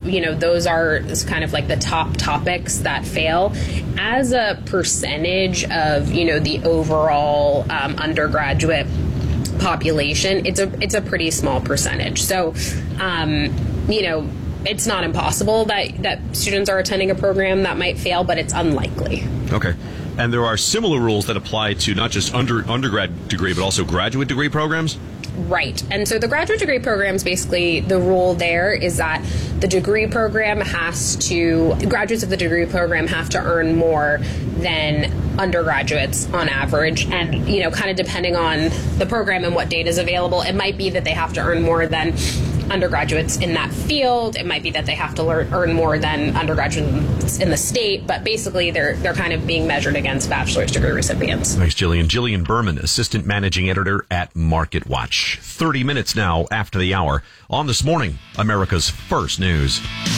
those are kind of like the top topics that fail. As a percentage of, the overall undergraduate population, it's a pretty small percentage. So, it's not impossible that students are attending a program that might fail, but it's unlikely. Okay. And there are similar rules that apply to not just undergrad degree, but also graduate degree programs? Right. And so the graduate degree programs, basically, the rule there is that the degree program graduates of the degree program have to earn more than undergraduates on average. And, kind of depending on the program and what data is available, it might be that they have to earn more than undergraduates in that field. It might be that they have to earn more than undergraduates in the state, but basically they're kind of being measured against bachelor's degree recipients. Thanks, Jillian. Jillian Berman, Assistant Managing Editor at MarketWatch. 30 minutes now after the hour on This Morning, America's First News.